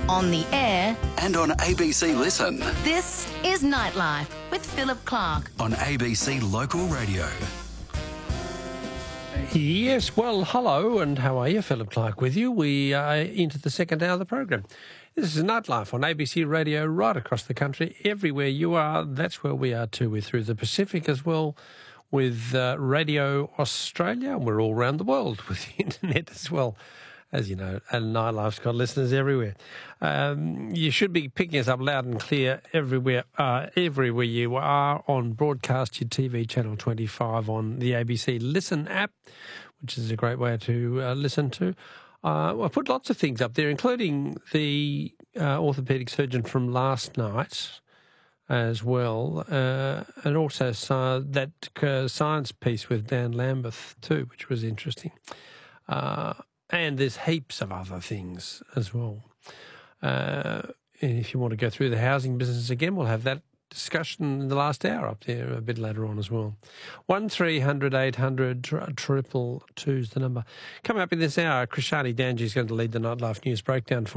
on the air, and on ABC Listen. this is Nightlife with Philip Clark. On ABC Local Radio. Yes, well, hello, and how are you? Philip Clark with you. We are into the second hour of the program. This is Nightlife on ABC Radio right across the country. Everywhere you are, that's where we are too. We're through the Pacific as well with Radio Australia. We're all around the world with the internet as well, as you know, and Nightlife's got listeners everywhere. You should be picking us up loud and clear everywhere you are on Broadcast Your TV Channel 25 on the ABC Listen app, which is a great way to listen to. I put lots of things up there, including the orthopaedic surgeon from last night as well, and also that science piece with Dan Lambeth too, which was interesting. And there's heaps of other things as well. And if you want to go through the housing business again, we'll have that discussion in the last hour up there a bit later on as well. 1300 800 222 is the number. Coming up in this hour, Krishani Danji is going to lead the Nightlife News Breakdown for